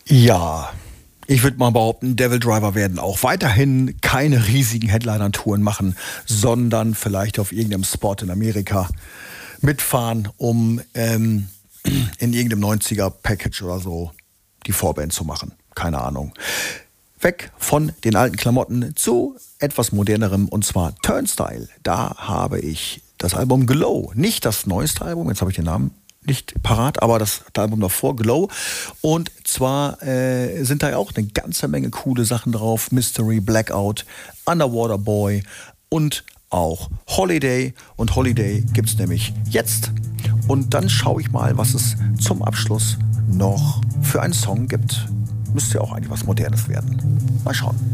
Ja, ich würde mal behaupten, Devil Driver werden auch weiterhin keine riesigen Headliner-Touren machen, sondern vielleicht auf irgendeinem Spot in Amerika mitfahren, um in irgendeinem 90er-Package oder so die Vorband zu machen. Keine Ahnung. Weg von den alten Klamotten zu etwas modernerem, und zwar Turnstile. Da habe ich das Album Glow, nicht das neueste Album, jetzt habe ich den Namen nicht parat, aber das Album davor, Glow. Und zwar sind da ja auch eine ganze Menge coole Sachen drauf. Mystery, Blackout, Underwater Boy und auch Holiday. Und Holiday gibt's nämlich jetzt. Und dann schaue ich mal, was es zum Abschluss noch für einen Song gibt. Müsste ja auch eigentlich was Modernes werden. Mal schauen.